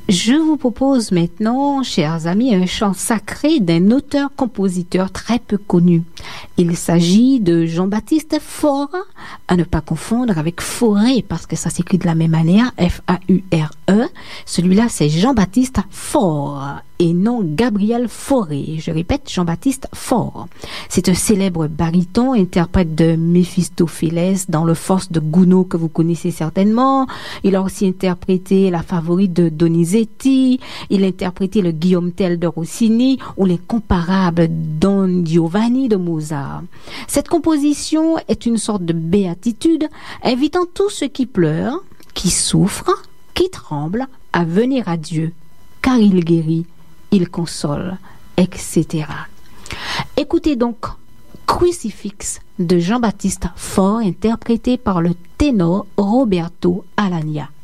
Je vous propose maintenant, chers amis, un chant sacré d'un auteur-compositeur très peu connu. Il s'agit de Jean-Baptiste Faure, à ne pas confondre avec Fauré, parce que ça s'écrit de la même manière, F-A-U-R-E. Celui-là, c'est Jean-Baptiste Faure et non Gabriel Fauré. Je répète, Jean-Baptiste Faure. C'est un célèbre baryton, interprète de Méphistophélès dans le Force de Gounod que vous connaissez certainement. Il a aussi interprété la favorite de Donizetti. Il a interprété le Guillaume Tell de Rossini ou l'incomparable Don Giovanni de Mozart. Cette composition est une sorte de béatitude, invitant tous ceux qui pleurent, qui souffrent, qui tremblent à venir à Dieu, car il guérit, il console, etc. Écoutez donc Crucifix de Jean-Baptiste Faure, interprété par le ténor Roberto Alagna.